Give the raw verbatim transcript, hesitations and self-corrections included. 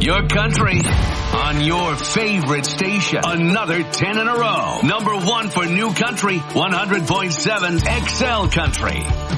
your country on your favorite station. Another ten in a row. Number one for new country, one hundred point seven X L Country.